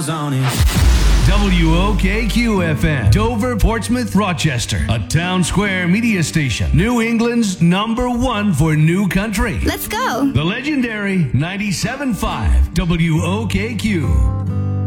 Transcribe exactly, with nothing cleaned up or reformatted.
miles on it. W O K Q F M, Dover, Portsmouth, Rochester, a Town Square media station. New England's number one for new country. Let's go. The legendary ninety-seven point five W O K Q.